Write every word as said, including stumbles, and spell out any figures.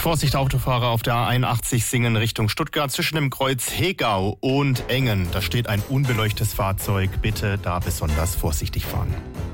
Vorsicht Autofahrer auf der A einundachtzig Singen Richtung Stuttgart zwischen dem Kreuz Hegau und Engen. Da steht ein unbeleuchtetes Fahrzeug. Bitte da besonders vorsichtig fahren.